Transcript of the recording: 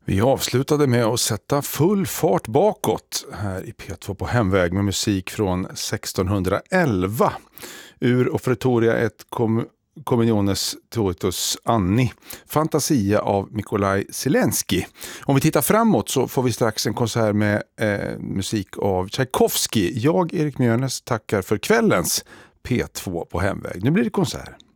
Vi avslutade med att sätta full fart bakåt här i P2 på hemväg med musik från 1611. Ur Offertoria et Communiones Totus Anni, Fantasia av Mikolaj Zelensky. Om vi tittar framåt så får vi strax en konsert med musik av Tchaikovsky. Jag, Erik Mjörnes, tackar för kvällens P2 på hemväg. Nu blir det konsert.